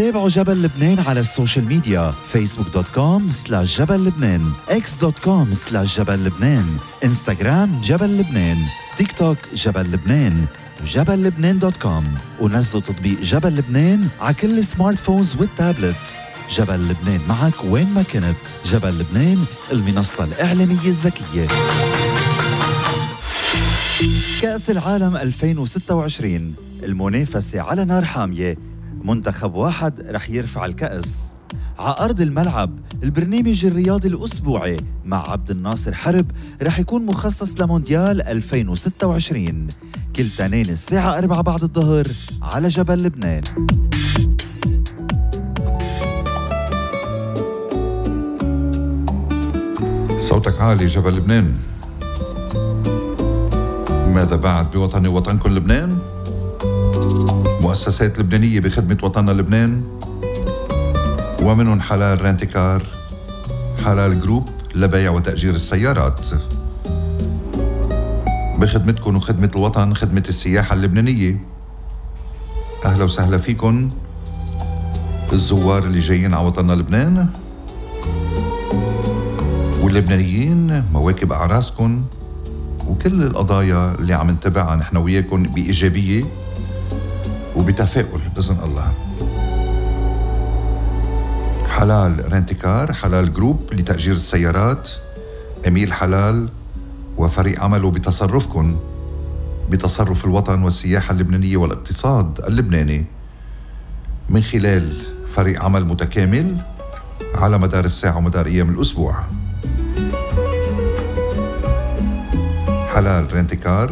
تابعوا جبل لبنان على السوشيال ميديا facebook.com/جبل لبنان x.com/جبل لبنان انستغرام جبل لبنان تيك توك جبل لبنان وجبل لبنان.com ونزلوا تطبيق جبل لبنان على كل السمارت فونز والتابلتس. جبل لبنان معك وين ما كنت. جبل لبنان المنصة الإعلامية الذكية. كأس العالم 2026 المنافسة على نار حامية. منتخب واحد رح يرفع الكأس على أرض الملعب. البرنامج الرياضي الأسبوعي مع عبد الناصر حرب رح يكون مخصص لمونديال 2026 كل تنين الساعة 4 بعد الظهر على جبل لبنان. صوتك عالي جبل لبنان. ماذا بعد بوطني وطنكم لبنان؟ مؤسسات لبنانية بخدمة وطننا لبنان، ومنهم حلال رانتيكار، حلال جروب لبيع وتأجير السيارات. بخدمتكم وخدمة الوطن، خدمة السياحة اللبنانية. أهلا وسهلا فيكم الزوار اللي جايين على وطننا لبنان، واللبنانيين مواكب أعراسكم، وكل القضايا اللي عم نتابعها نحن وياكم بإيجابية وبتفاؤل بإذن الله. حلال رانتيكار، حلال جروب لتأجير السيارات، أمير حلال وفريق عمله بتصرفكم، بتصرف الوطن والسياحة اللبنانية والاقتصاد اللبناني من خلال فريق عمل متكامل على مدار الساعة ومدار أيام الأسبوع. حلال رانتيكار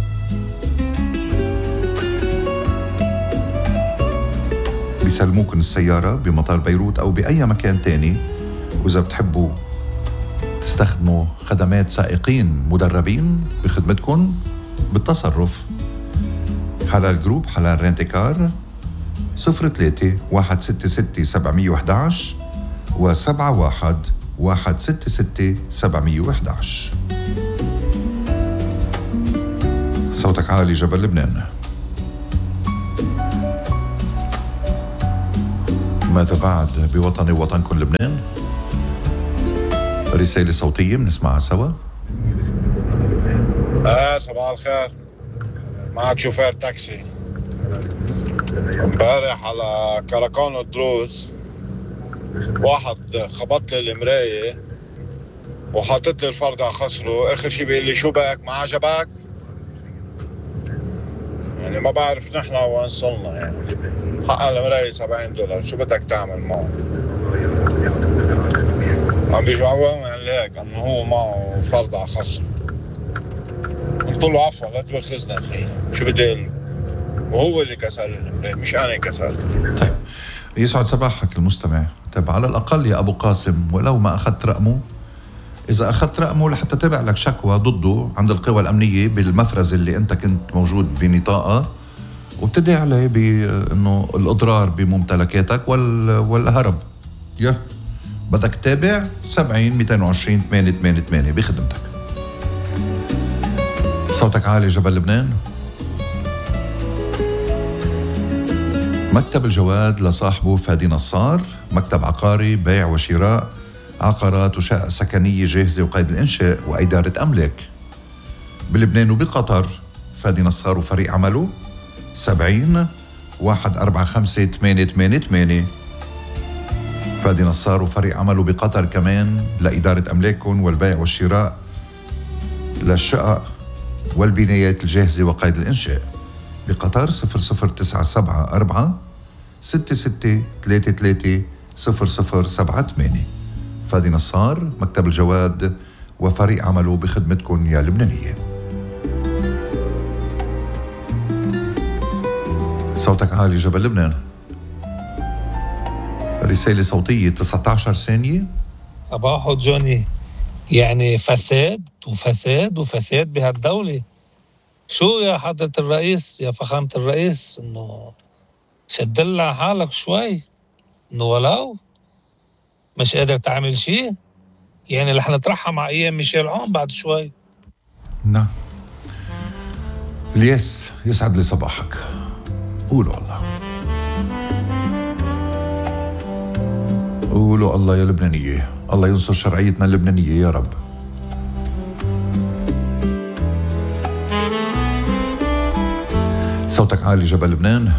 بيسلموكن السيارة بمطار بيروت أو بأي مكان تاني، وإذا بتحبوا تستخدموا خدمات سائقين مدربين بخدمتكم بالتصرف. حلال جروب، حلال رانتيكار 03-166-711 و71-166-711. صوتك عالي جبل لبنان. ماذا بعد بوطني ووطنكم لبنان؟ رسالة صوتية بنسمعها سوا. صباح الخير، معك شوفير تاكسي. امبارح على كراكون الدروز واحد خبط لي المراية وحاطط لي الفرد على خصره. اخر شي بيقول لي شو بك، ما عجبك؟ يعني ما بعرف نحن وين صلنا. يعني حق المراية $70، شو بدك تعمل معه؟ عم بيجاوبني يعني هيك انه هو معه فرد على خصره. قلت له عفوا لا تبخزنا اخي، شو بدي اقول له؟ وهو اللي كسر المراية مش انا كسرت. طيب يسعد صباحك المستمع. طيب على الأقل يا أبو قاسم ولو ما أخذت رقمه، إذا أخذت رقمه لحتى تبع لك شكوى ضده عند القوى الأمنية بالمفرزة اللي أنت كنت موجود بنطاقة، وابتدي عليه بأنه الإضرار بممتلكاتك والهرب. بدك تتابع 70-220-888 بخدمتك. صوتك عالي جبل لبنان. مكتب الجواد لصاحبه فادي نصار، مكتب عقاري بيع وشراء عقارات وشقق سكنية جاهزة وقيد الإنشاء وإدارة أملاك بلبنان وبقطر. فادي نصار وفريق عمله 70-145-888. فادي نصار وفريق عمله بقطر كمان لإدارة أملاكهم والبيع والشراء للشقق والبنايات الجاهزة وقيد الإنشاء بقطر. 00-974-6633-0078. فادي نصار، مكتب الجواد وفريق عمله بخدمتكم يا لبنانية. صوتك عالي جبل لبنان. رسالة صوتية 19 ثانية. صباحو جوني، يعني فساد وفساد وفساد بهالدولة. شو يا حضرة الرئيس، يا فخامة الرئيس، انه شدل على حالك شوي، انه ولو مش قادر تعمل شيء. يعني رح نترحم على ايام ميشيل عون بعد شوي. نعم. الياس يسعد لي صباحك. قولوا والله. قولوا الله يا لبنانية، الله ينصر شرعيتنا اللبنانية يا رب. صوتك عالي جبل لبنان.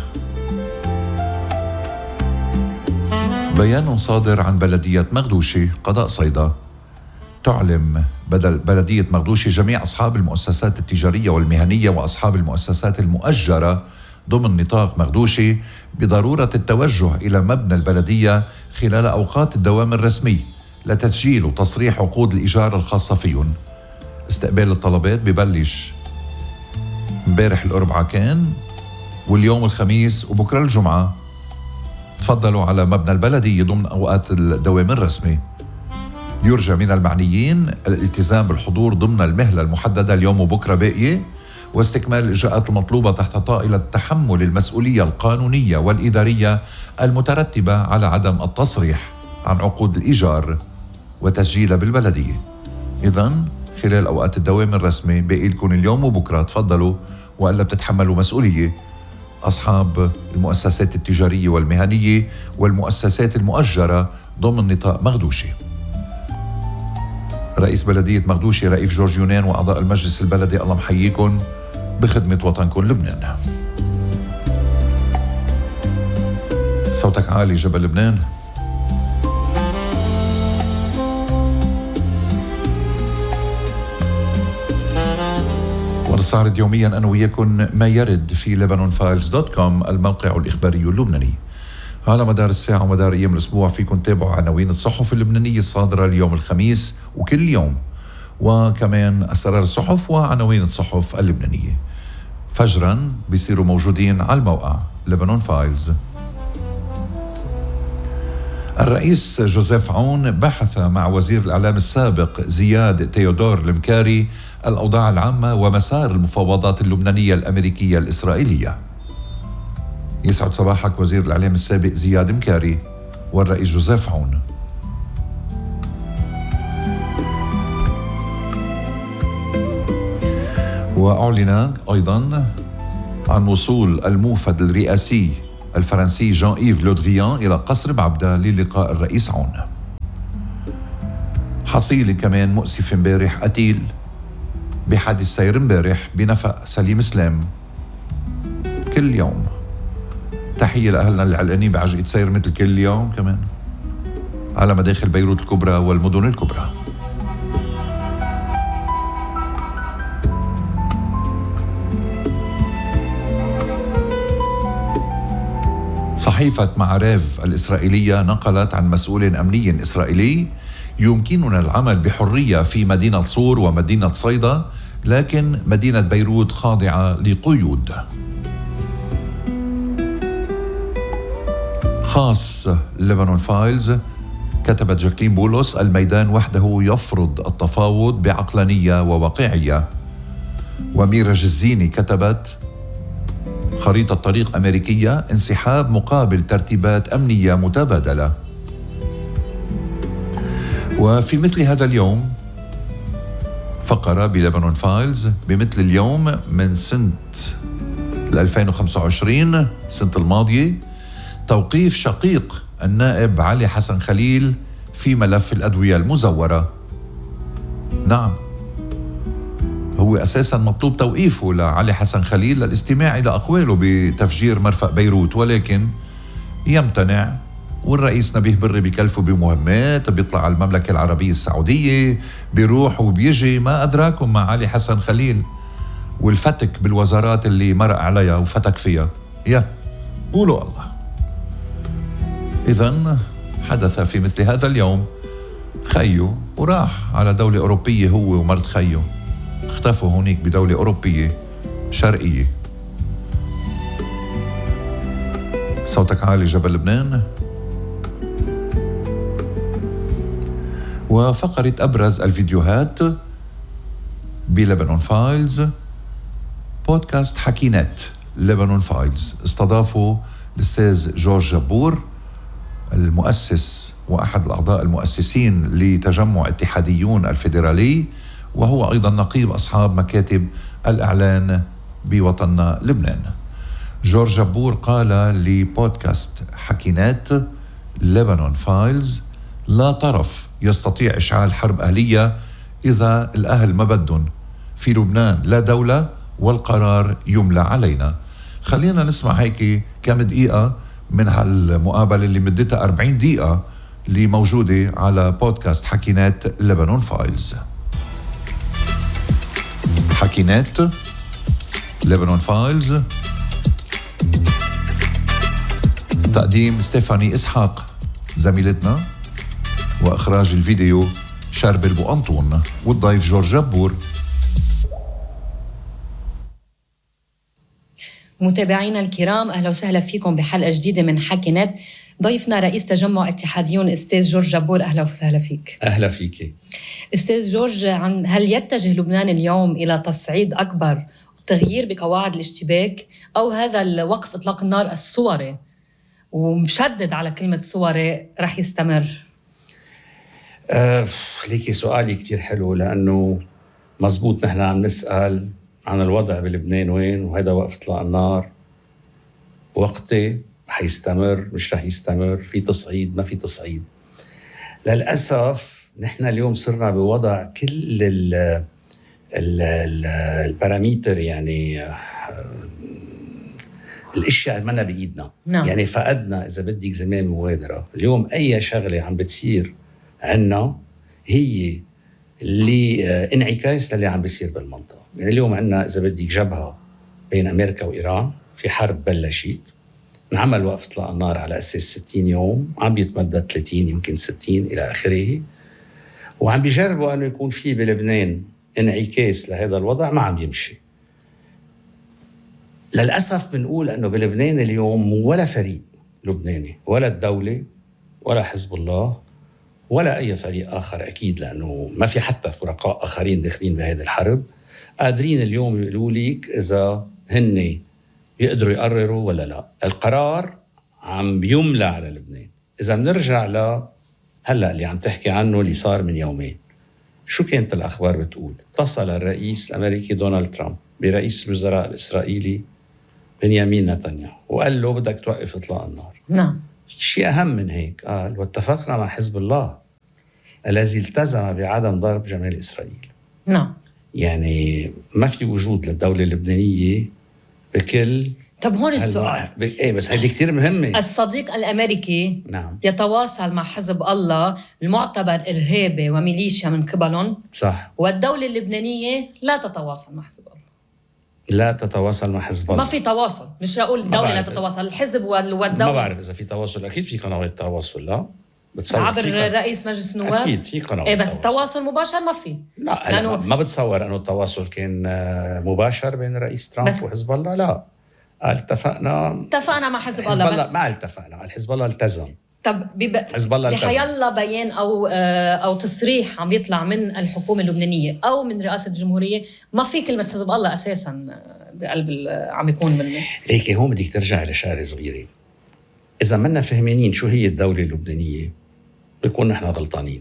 بيان صادر عن بلدية مغدوشي قضاء صيدا تعلم بدل بلدية مغدوشي جميع أصحاب المؤسسات التجارية والمهنية وأصحاب المؤسسات المؤجرة ضمن نطاق مغدوشي بضرورة التوجه إلى مبنى البلدية خلال أوقات الدوام الرسمي لتسجيل وتصريح عقود الإيجار الخاصة فيهم. استقبال الطلبات ببلش امبارح الأربعاء كان، واليوم الخميس وبكرة الجمعة. تفضلوا على مبنى البلدية ضمن أوقات الدوام الرسمي. يرجى من المعنيين الالتزام بالحضور ضمن المهلة المحددة اليوم وبكرة باقية، واستكمال الإجراءات المطلوبة تحت طائلة تحمل المسؤولية القانونية والإدارية المترتبة على عدم التصريح عن عقود الإيجار وتسجيلها بالبلدية. إذن خلال أوقات الدوام الرسمي باقي لكم اليوم وبكرة، تفضلوا وإلا بتتحملوا مسؤولية. أصحاب المؤسسات التجارية والمهنية والمؤسسات المؤجرة ضمن نطاق مغدوشي. رئيس بلدية مغدوشي رئيف جورج يونان وأعضاء المجلس البلدي، الله محييكم بخدمة وطنكم لبنان. صوتك عالي جبل لبنان. ونستعرض يوميا أنا وياكم ما يرد في lebanonfiles.com الموقع الإخباري اللبناني. على مدار الساعة ومدار أيام الأسبوع فيكم تتابعوا عناوين الصحف اللبنانية الصادرة اليوم الخميس وكل يوم، وكمان أسرار الصحف وعناوين الصحف اللبنانية. فجرا بيصيروا موجودين على الموقع لبنان فايلز. الرئيس جوزيف عون بحث مع وزير الإعلام السابق زياد تيودور المكاري الأوضاع العامة ومسار المفاوضات اللبنانية الأمريكية الإسرائيلية. يسعد صباحك وزير الإعلام السابق زياد مكاري والرئيس جوزيف عون. وأعلن أيضا عن وصول الموفد الرئاسي الفرنسي جان إيف لودغيان إلى قصر بعبدة للقاء الرئيس عون. حصيلة كمان مؤسف امبارح قتيل بحادث سير امبارح بنفق سليم سلام. كل يوم تحية لأهلنا اللي علقانين بعجقة سير مثل كل يوم كمان على مداخل بيروت الكبرى والمدن الكبرى. صحيفة معاريف الإسرائيلية نقلت عن مسؤول أمني إسرائيلي: يمكننا العمل بحرية في مدينة صور ومدينة صيدا، لكن مدينة بيروت خاضعة لقيود. خاص لبنان فايلز كتبت جاكلين بولس: الميدان وحده يفرض التفاوض بعقلانية وواقعية. وميرا جزيني كتبت: خريطة طريق أمريكية، انسحاب مقابل ترتيبات أمنية متبادلة. وفي مثل هذا اليوم فقرة بلبنان فايلز: بمثل اليوم من سنة 2025 سنة الماضية توقيف شقيق النائب علي حسن خليل في ملف الأدوية المزورة. نعم، هو أساساً مطلوب توقيفه لعلي حسن خليل للاستماع إلى أقواله بتفجير مرفأ بيروت، ولكن يمتنع. والرئيس نبيه بري بيكلفه بمهمات، بيطلع على المملكة العربية السعودية، بيروح وبيجي. ما أدراكم مع علي حسن خليل والفتك بالوزارات اللي مرق عليها وفتك فيها؟ قولوا الله. إذن حدث في مثل هذا اليوم خيو وراح على دولة أوروبية هو ومرت خيو، اختفوا هونيك بدولة أوروبية شرقية. صوتك عالي جبل لبنان. وفقرة أبرز الفيديوهات بلبنان فايلز. بودكاست حكينات لبنان فايلز استضافوا الأستاذ جورج جبور المؤسس وأحد الأعضاء المؤسسين لتجمع اتحاديون الفيدرالي، وهو أيضا نقيب أصحاب مكاتب الإعلان بوطننا لبنان. جورج جبور قال لبودكاست حكينات لبنان فايلز: لا طرف يستطيع إشعال حرب أهلية إذا الأهل ما بدهم. في لبنان لا دولة والقرار يملى علينا. خلينا نسمع هيك كم دقيقة من هالمقابلة اللي مدتها 40 دقيقة اللي موجودة على بودكاست حكينات لبنان فايلز. حكينات لبنان فايلز، تقديم ستيفاني إسحاق زميلتنا، وإخراج الفيديو شربل بو أنطون، والضيف جورج جبور. متابعينا الكرام، أهلا وسهلا فيكم بحلقة جديدة من حكينات. ضيفنا رئيس تجمع اتحاديون أستاذ جورج جبور. أهلا وسهلا فيك. أهلا فيك أستاذ جورج، هل يتجه لبنان اليوم إلى تصعيد أكبر وتغيير بقواعد الاشتباك، أو هذا الوقف إطلاق النار الصوري ومشدد على كلمة صوري رح يستمر؟ ليكي سؤالي كتير حلو، لأنه مزبوط نحن عم نسأل عن الوضع بلبنان وين، وهذا وقف إطلاق النار وقتي حيستمر مش رح يستمر، في تصعيد ما في تصعيد. للأسف نحن اليوم صرنا بوضع كل الباراميتر، يعني الاشياء منا بايدنا. نعم. يعني فقدنا اذا بدك زمان مبادره. اليوم اي شغله عم بتصير عنا هي اللي انعكاس للي عم بيصير بالمنطقه. يعني اليوم عنا اذا بدك جبهه بين امريكا وايران، في حرب بلشت، انعمل وقف اطلاق النار على اساس 60 يوم، عم بيتمدد 30 يمكن 60 الى اخره، وعم بيجربوا انه يكون في بلبنان انعكاس لهذا الوضع، ما عم يمشي. للأسف بنقول أنه بلبنان اليوم ولا فريق لبناني، ولا الدولة ولا حزب الله ولا أي فريق آخر، أكيد لأنه ما في حتى فرقاء آخرين داخلين بهذه الحرب، قادرين اليوم يقولوا لك إذا هن يقدروا يقرروا ولا لا. القرار عم بيملى على لبنان. إذا بنرجع هلأ اللي عم تحكي عنه اللي صار من يومين، شو كانت الأخبار بتقول؟ اتصل الرئيس الأمريكي دونالد ترامب برئيس الوزراء الإسرائيلي بنيامين نتنياهو وقال له بدك توقف إطلاق النار. نعم. شيء أهم من هيك، قال واتفقنا مع حزب الله الذي التزم بعدم ضرب جمال إسرائيل. نعم. يعني ما في وجود للدولة اللبنانية بكل. طب هون السؤال، ايه بس هيدي كتير مهمة. الصديق الأمريكي نعم يتواصل مع حزب الله المعتبر إرهابي وميليشيا من قبلهم، صح، والدولة اللبنانية لا تتواصل مع حزب الله. لا تتواصل مع حزب الله. ما في تواصل، مش أقول الدولة لا تتواصل، الحزب والدولة. ما بعرف إذا في تواصل، أكيد في قنوات تواصل، لا بتصور عبر رئيس مجلس النواب، أكيد في قنوات. إيه بس تواصل مباشر ما في. لا لأنه ما بتصور أنه التواصل كان مباشر بين رئيس ترامب وحزب الله. لا، اتفقنا مع حزب الله، بس ما اتفقنا. الحزب الله التزم. طب حزب الله التزم. بحيلا بيان او تصريح عم يطلع من الحكومه اللبنانيه او من رئاسه الجمهوريه، ما في كلمه حزب الله اساسا بقلب عم يكون من هيك. هون بدك ترجع لشغله صغيره. اذا منا فهمانين شو هي الدوله اللبنانيه بيكون نحن غلطانين.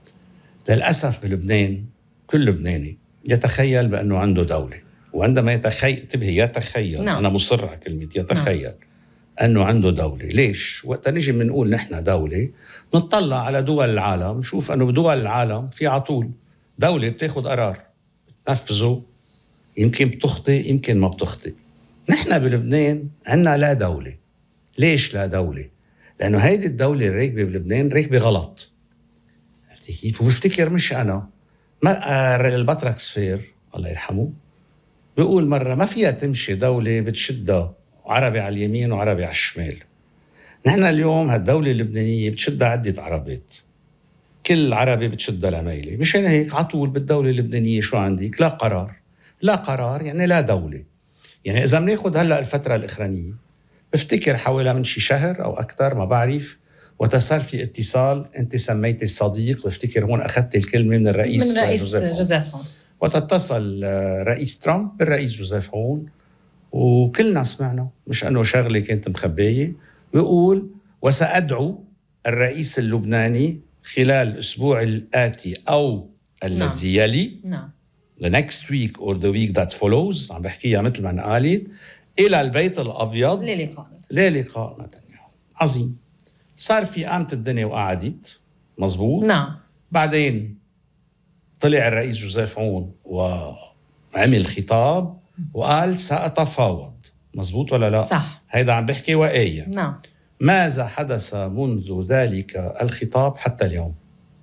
للاسف بلبنان كل لبناني يتخيل بانه عنده دوله، وعندما يتخيل نعم. أنا مصر على كلمة يتخيل نعم. أنه عنده دولة. ليش؟ وقت نجي منقول نحن دولة، نطلع على دول العالم نشوف أنه بدول العالم في عطول دولة بتاخد قرار تنفذه، يمكن بتخطئ يمكن ما بتخطئ. نحن بلبنان عنا لا دولة. ليش لا دولة؟ لأنه هيدي الدولة الراكبة بلبنان راكبة غلط. عرفتي كيف؟ وبفتكر مش أنا، البطرك سفير الله يرحمه بيقول مرة ما فيها تمشي دولة بتشدها عربي على اليمين وعربي على الشمال. نحن اليوم هالدولة اللبنانية بتشدها عدة عربات، كل عربي بتشدها لميلة. مشان هيك عطول بالدولة اللبنانية شو عندك؟ لا قرار. لا قرار يعني لا دولة. يعني إذا بناخد هلأ الفترة الأخرانية، بفتكر حوالي من شي شهر أو أكتر ما بعرف، وتصار في اتصال، أنت سميتي الصديق، بفتكر هون أخذت الكلمة من الرئيس جوزيف هون. وتتصل رئيس ترامب بالرئيس جوزيف هون، وكلنا سمعنا، مش أنه شغلة كانت مخبية، ويقول وسأدعو الرئيس اللبناني خلال الأسبوع الآتي أو الذي يلي، the next week or the week that follows، عم بحكيها مثل ما قالت، إلى البيت الأبيض للقاء نتنياهو. عظيم. صار في قامت الدنيا وقعدت، مزبوط؟ نعم. بعدين طلع الرئيس جوزيف عون وعمل خطاب وقال سأتفاوض. مزبوط ولا لا؟ صح. هيدا عم بحكي وآية. نعم. ماذا حدث منذ ذلك الخطاب حتى اليوم؟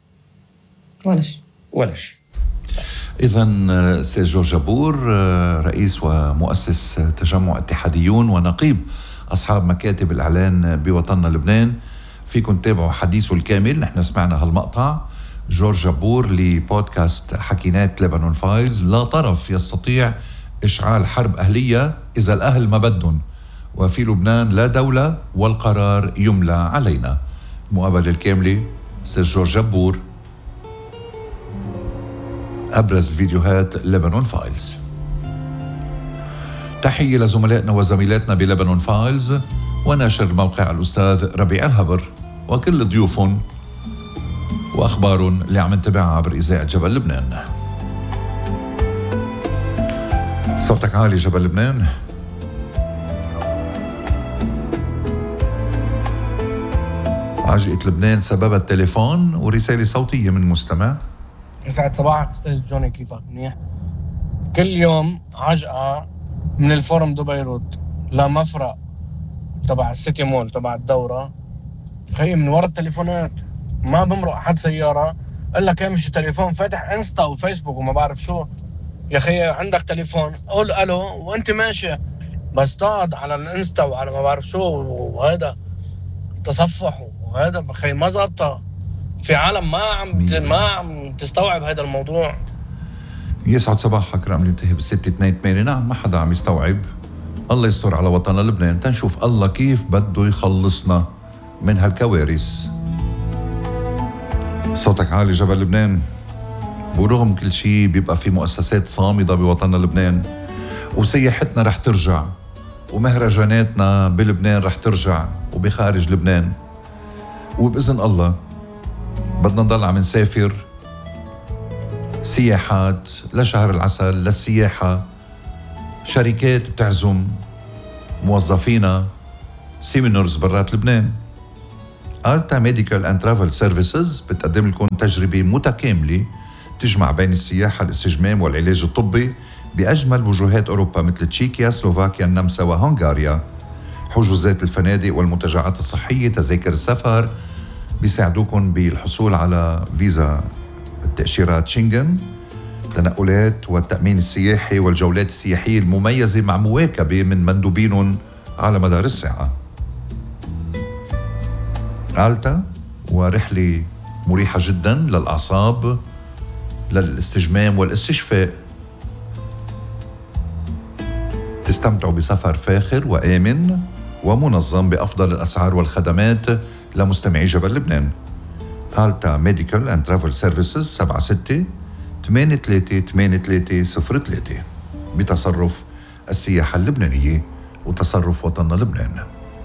ولا شيء. إذن سيد جورج جابور رئيس ومؤسس تجمع اتحاديون ونقيب أصحاب مكاتب الإعلان بوطننا لبنان، فيكن تتابعوا حديثه الكامل. نحن سمعنا هالمقطع. جورج جابور لبودكاست حكينات لبنان فايلز. لا طرف يستطيع إشعال حرب أهلية إذا الأهل ما بدهم، وفي لبنان لا دولة والقرار يملى علينا. المقابلة الكاملة سيد جورج جابور، أبرز الفيديوهات لبنان فايلز. تحية لزملائنا وزميلاتنا بلبنان فايلز وناشر الموقع الأستاذ ربيع الهبر وكل ضيوفهم وأخبارهم اللي عم نتابعها عبر إذاعة جبل لبنان. صوتك عالي جبل لبنان. عجقة لبنان سبب التليفون ورسالة صوتية من مستمع. يسعد صباحك أستاذ جوني، كيفك؟ منيح. كل يوم عجقة من الفورم دو بيروت لمفرق تبع السيتي مول تبع الدورة. خي من ورا التليفونات ما بمرق حد سيارة إلا كان مش تليفون فاتح انستا وفيسبوك وما بعرف شو. يا خي عندك تليفون قول ألو وانت ماشي، بس تقعد على الانستا وعلى ما بعرف شو وهذا تصفح وهذا بخي ما زبطة. في عالم ما عم تستوعب هذا الموضوع. يسعد صباحك. رقم ينتهي ب628. نعم، ما حدا عم يستوعب. الله يستر على وطننا لبنان، تنشوف الله كيف بده يخلصنا من هالكوارث. صوتك عالي جبل لبنان. ورغم كل شيء بيبقى في مؤسسات صامدة بوطننا لبنان، وسياحتنا رح ترجع، ومهرجاناتنا بلبنان رح ترجع وبخارج لبنان، وبإذن الله بدنا نضل عم نسافر سياحات لشهر العسل للسياحة. شركات بتعزم موظفينا سيمينورز برات لبنان. آلتا ميديكال اند ترافل سيرفيسز بتقدم لكم تجربة متكاملة تجمع بين السياحة، الاستجمام والعلاج الطبي بأجمل وجهات أوروبا مثل تشيكيا، سلوفاكيا، النمسا وهنغاريا. حجوزات الفنادق والمنتجعات الصحية، تذاكر السفر، بيساعدوكم بالحصول على فيزا التأشيرات شنغن، التنقلات والتأمين السياحي والجولات السياحية المميزة مع مواكبة من مندوبين على مدار الساعة. آلتا ورحلة مريحة جدا للأعصاب، للاستجمام والاستشفاء. تستمتعوا بسفر فاخر وآمن ومنظم بأفضل الأسعار والخدمات لمستمعي جبل لبنان. آلتا ميديكال اند ترافل سيرفيسز 76-83-8303 بتصرف السياحة اللبنانية وتصرف وطننا لبنان.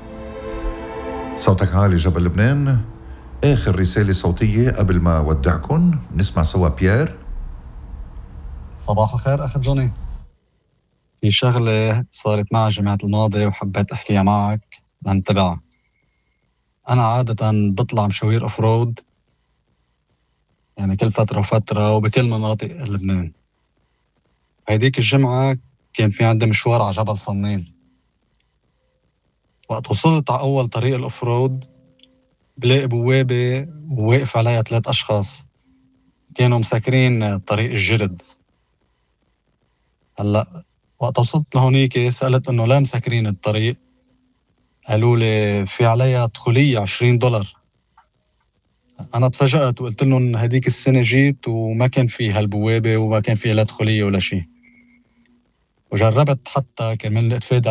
صوتك عالي جبل لبنان. آخر رسالة صوتية قبل ما ودعكم نسمع سوا بيير. صباح الخير أخي جوني. في شغلة صارت معي الجمعة الماضية وحبيت أحكيها معك لنتبعها. أنا عادة بطلع مشاوير أوف رود، يعني كل فترة وفترة وبكل مناطق لبنان. هيديك الجمعة كان في عندي مشوار على جبل صنين. وقت وصلت على أول طريق الأوف رود بلاقي بوابة وواقف عليها 3 أشخاص كانوا مسكرين طريق الجرد. هلأ وقت وصلت لهونيك سألت إنه لا مسكرين الطريق، قالوا لي في عليها دخولية $20. أنا تفاجأت وقلت لهم هديك السنة جيت وما كان في هالبوابة وما كان فيها لا دخولية ولا شيء. وجربت حتى كمان أتفادى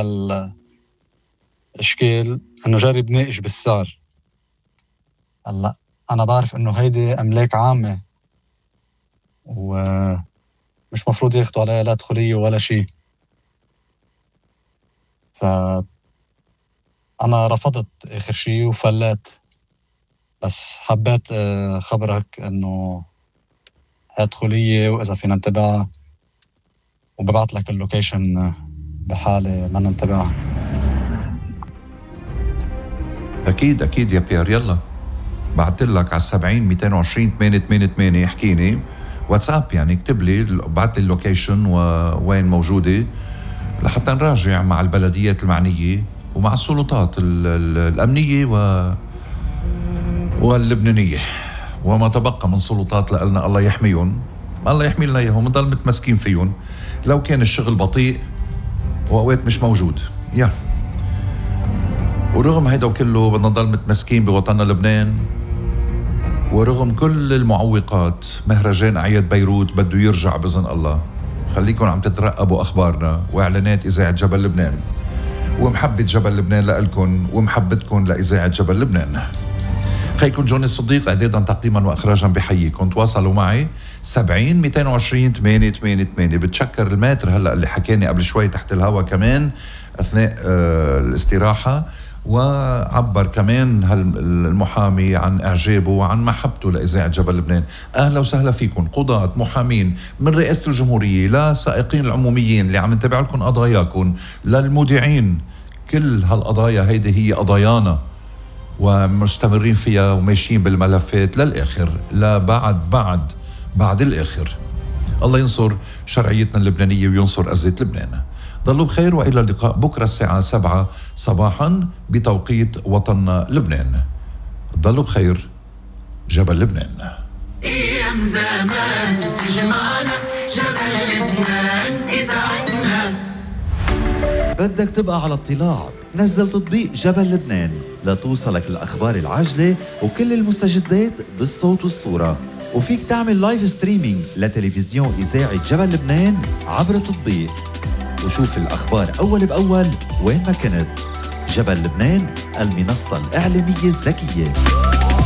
الإشكال إنه جرب ناقش بالسعر. هلا أنا بعرف إنه هيدي أملاك عامة ومش مفروض ياخدوا عليها لا دخولية ولا شيء، فأنا رفضت آخر شيء وفلات. بس حبيت خبرك إنه هدخلية وإذا فينا نتبعها، وببعت لك اللوكيشن بحالة ما ننتبعها. أكيد يا بيير. يلا بعت لك على 70 220 888 احكيني واتساب، يعني اكتب لي، بعت لي اللوكيشن ووين موجوده لحتى نراجع مع البلديات المعنيه ومع السلطات الامنيه واللبنانيه وما تبقى من سلطات لنا، الله يحميهم، الله يحمي لنا اياهم، نضل متمسكين فيهم لو كان الشغل بطيء واوقات مش موجود. ورغم هيدا وكله بدنا نضل متمسكين بوطننا لبنان، ورغم كل المعوقات مهرجان أعياد بيروت بده يرجع بإذن الله. خليكم عم تترقبوا أخبارنا وإعلانات إذاعة جبل لبنان، ومحبة جبل لبنان لألكن ومحبتكم لإذاعة جبل لبنان. خيكم جوني الصديق إعدادا تقديما وإخراجا بحييكم. تواصلوا معي 70 220 888. بتشكر الماتر هلأ اللي حكاني قبل شوي تحت الهوا كمان أثناء الاستراحة، وعبر كمان المحامي عن إعجابه وعن محبته لإذاعة جبل لبنان. أهلا وسهلا فيكم قضاة، محامين، من رئاسة الجمهورية لسائقين العموميين اللي عم نتابع لكم قضاياكم، للمودعين. كل هالقضايا هيدي هي قضايانا ومستمرين فيها وماشيين بالملفات للآخر، لا بعد الآخر. الله ينصر شرعيتنا اللبنانية وينصر أزمة لبنان. ضلوا بخير وإلى اللقاء بكرة الساعة 7 صباحا بتوقيت وطننا لبنان. ضلوا بخير. جبل لبنان. أيام زمان تجمعنا جبل لبنان إذاعتنا. بدك تبقى على اطلاع؟ نزل تطبيق جبل لبنان لتوصلك الأخبار العاجلة وكل المستجدات بالصوت والصورة، وفيك تعمل لايف ستريمينج لتلفزيون إذاعة جبل لبنان عبر التطبيق، وشوف الأخبار أول بأول وين ما كنت. جبل لبنان، المنصة الإعلامية الذكية.